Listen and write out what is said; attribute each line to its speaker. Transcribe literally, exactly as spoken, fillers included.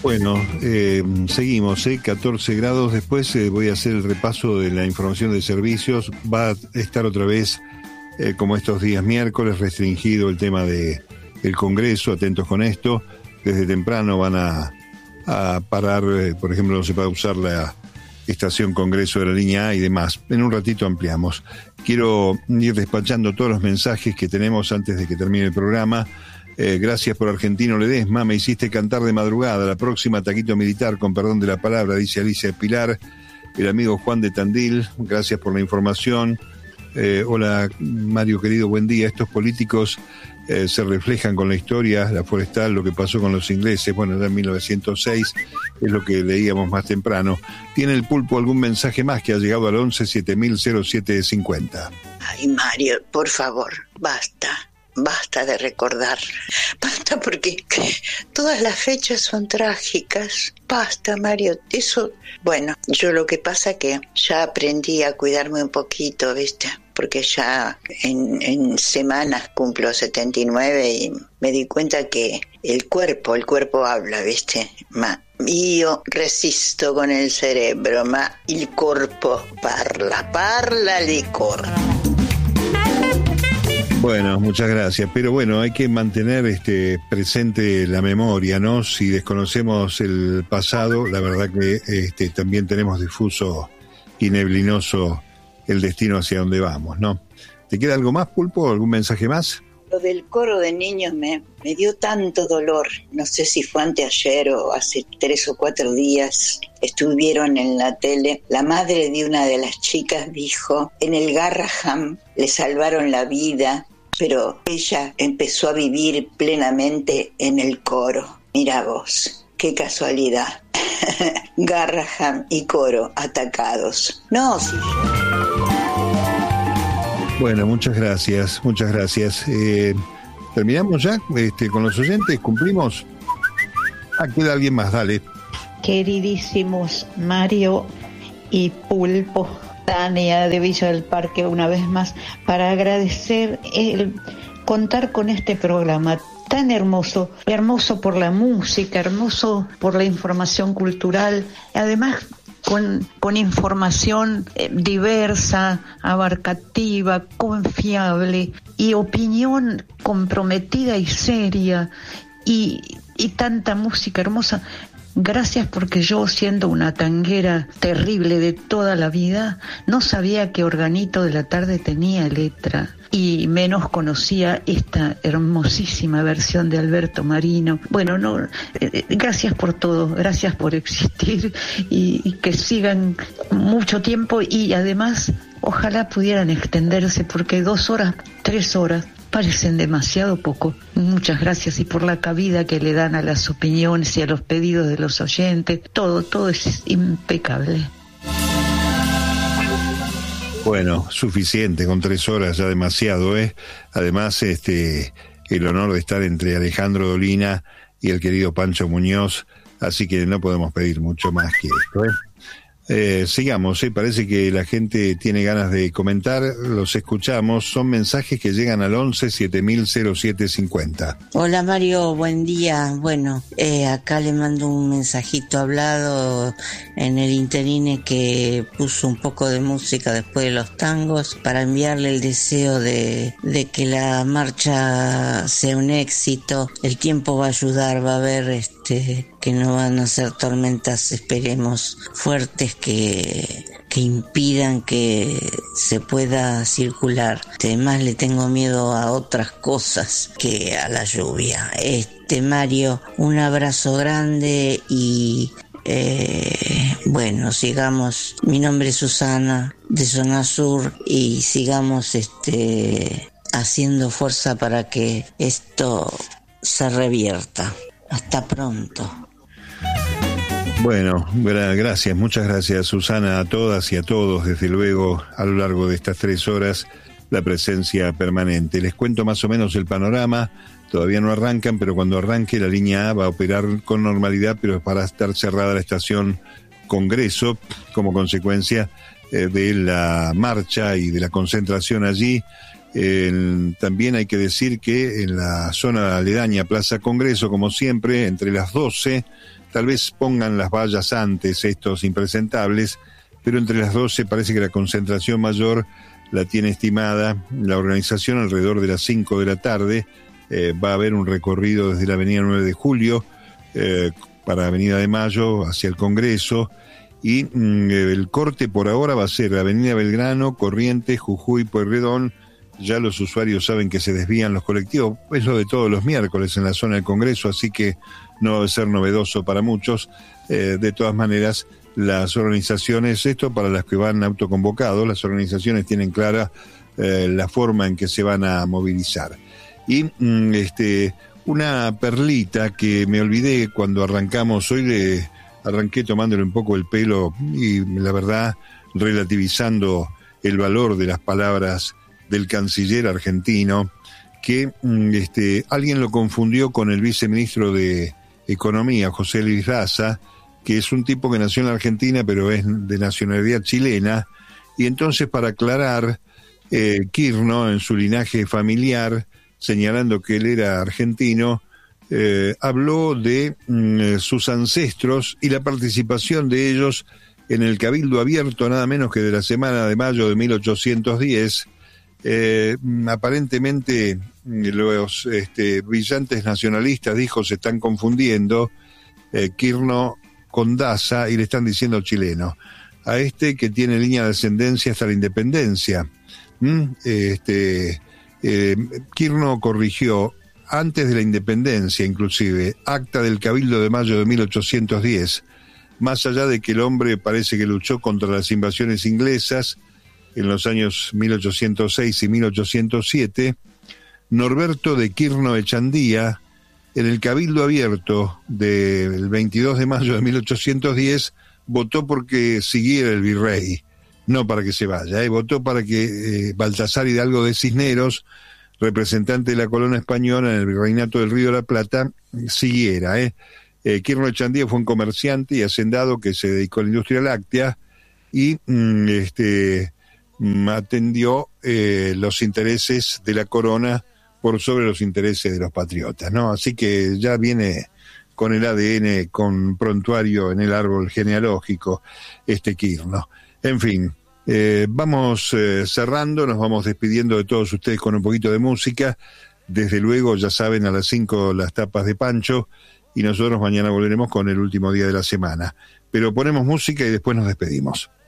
Speaker 1: Bueno, eh, seguimos, ¿eh? catorce grados. Después eh, voy a hacer el repaso de la información de servicios. Va a estar otra vez, eh, como estos días miércoles, restringido el tema de el Congreso. Atentos con esto. Desde temprano van a, a parar, eh, por ejemplo, no se puede usar la estación Congreso de la línea A y demás. En un ratito ampliamos. Quiero ir despachando todos los mensajes que tenemos antes de que termine el programa. Eh, gracias por Argentino Ledesma, me hiciste cantar de madrugada, la próxima taquito militar, con perdón de la palabra, dice Alicia Pilar. El amigo Juan de Tandil, gracias por la información. Eh, hola Mario querido, buen día. Estos políticos eh, se reflejan con la historia, la forestal, lo que pasó con los ingleses, bueno, ya en mil novecientos seis, es lo que leíamos más temprano. ¿Tiene el Pulpo algún mensaje más que ha llegado al once siete mil cero siete cincuenta?
Speaker 2: Ay Mario, por favor, basta. Basta de recordar, basta porque todas las fechas son trágicas, basta Mario, eso, bueno, yo lo que pasa que ya aprendí a cuidarme un poquito, ¿viste? Porque ya en, en semanas cumplo setenta y nueve y me di cuenta que el cuerpo, el cuerpo habla, ¿viste? Ma io resisto con el cerebro, ma il corpo parla, parla il corpo.
Speaker 1: Bueno, muchas gracias. Pero bueno, hay que mantener este presente la memoria, ¿no? Si desconocemos el pasado, la verdad que este también tenemos difuso y neblinoso el destino hacia donde vamos, ¿no? ¿Te queda algo más, Pulpo? ¿Algún mensaje más?
Speaker 2: Lo del coro de niños me, me dio tanto dolor. No sé si fue anteayer o hace tres o cuatro días. Estuvieron en la tele. La madre de una de las chicas dijo, en el Garraham le salvaron la vida, pero ella empezó a vivir plenamente en el coro. Mira vos, qué casualidad. Garraham y coro atacados. No, sí.
Speaker 1: Bueno, muchas gracias, muchas gracias. Eh, ¿Terminamos ya este, con los oyentes? ¿Cumplimos? Ah, queda alguien más, dale.
Speaker 3: Queridísimos Mario y Pulpo, Tania de Villa del Parque una vez más, para agradecer el contar con este programa tan hermoso, hermoso por la música, hermoso por la información cultural, además con, con información eh, diversa, abarcativa, confiable y opinión comprometida y seria y, y tanta música hermosa. Gracias, porque yo, siendo una tanguera terrible de toda la vida, no sabía que Organito de la Tarde tenía letra y menos conocía esta hermosísima versión de Alberto Marino. Bueno, no, eh, gracias por todo, gracias por existir y, y que sigan mucho tiempo y además ojalá pudieran extenderse, porque dos horas, tres horas parecen demasiado poco. Muchas gracias, y por la cabida que le dan a las opiniones y a los pedidos de los oyentes. Todo, todo es impecable.
Speaker 1: Bueno, suficiente, con tres horas ya demasiado, ¿eh? Además, este, el honor de estar entre Alejandro Dolina y el querido Pancho Muñoz, así que no podemos pedir mucho más que esto, ¿eh? Eh, sigamos, ¿eh? Parece que la gente tiene ganas de comentar, los escuchamos, son mensajes que llegan al once siete mil cero siete cincuenta.
Speaker 4: Hola Mario, buen día. Bueno, eh, acá le mando un mensajito hablado en el interine que puso un poco de música después de los tangos para enviarle el deseo de, de que la marcha sea un éxito. El tiempo va a ayudar, va a haber este que no van a ser tormentas, esperemos, fuertes que, que impidan que se pueda circular. Además le tengo miedo a otras cosas que a la lluvia. Este Mario, un abrazo grande y eh, bueno, sigamos. Mi nombre es Susana de Zona Sur y sigamos este haciendo fuerza para que esto se revierta. Hasta pronto.
Speaker 1: Bueno, gra- gracias, muchas gracias Susana, a todas y a todos, desde luego, a lo largo de estas tres horas, la presencia permanente. Les cuento más o menos el panorama, todavía no arrancan, pero cuando arranque la línea A va a operar con normalidad, pero para estar cerrada la estación Congreso, como consecuencia eh, de la marcha y de la concentración allí. Eh, también hay que decir que en la zona aledaña Plaza Congreso, como siempre, entre las doce, tal vez pongan las vallas antes estos impresentables, pero entre las doce parece que la concentración mayor la tiene estimada la organización alrededor de las cinco de la tarde. Eh, va a haber un recorrido desde la avenida nueve de julio eh, para avenida de Mayo hacia el Congreso, y mm, el corte por ahora va a ser avenida Belgrano, Corrientes, Jujuy, Pueyrredón. Ya los usuarios saben que se desvían los colectivos, es lo de todos los miércoles en la zona del Congreso, así que no debe ser novedoso para muchos. Eh, de todas maneras, las organizaciones, esto para las que van autoconvocados, las organizaciones tienen clara eh, la forma en que se van a movilizar. Y mm, este, una perlita que me olvidé cuando arrancamos, hoy le arranqué tomándole un poco el pelo y la verdad relativizando el valor de las palabras del canciller argentino, que mm, este, alguien lo confundió con el viceministro de Economía, José Luis Daza, que es un tipo que nació en la Argentina pero es de nacionalidad chilena, y entonces para aclarar, eh, Kirchner en su linaje familiar, señalando que él era argentino, eh, habló de mm, sus ancestros y la participación de ellos en el Cabildo Abierto, nada menos que de la semana de mayo de mil ochocientos diez. Eh, aparentemente los este, brillantes nacionalistas, dijo, se están confundiendo eh, Kirchner con Daza y le están diciendo chileno a este que tiene línea de ascendencia hasta la independencia. ¿Mm? Este, eh, Kirchner corrigió antes de la independencia, inclusive, acta del Cabildo de mayo de mil ochocientos diez, más allá de que el hombre parece que luchó contra las invasiones inglesas en los años mil ochocientos seis y mil ochocientos siete, Norberto de Kirchner Echandía, en el Cabildo Abierto del veintidós de mayo de mil ochocientos diez, votó porque siguiera el virrey, no para que se vaya, ¿eh? Votó para que eh, Baltasar Hidalgo de Cisneros, representante de la corona española en el virreinato del Río de la Plata, siguiera. ¿eh? Eh, Kirchner Echandía fue un comerciante y hacendado que se dedicó a la industria láctea y mm, este... atendió eh, los intereses de la corona por sobre los intereses de los patriotas, ¿no? Así que ya viene con el A D N, con prontuario en el árbol genealógico, este Kirchner. En fin, eh, vamos eh, cerrando, nos vamos despidiendo de todos ustedes con un poquito de música. Desde luego, ya saben, a las cinco las tapas de Pancho, y nosotros mañana volveremos con el último día de la semana. Pero ponemos música y después nos despedimos.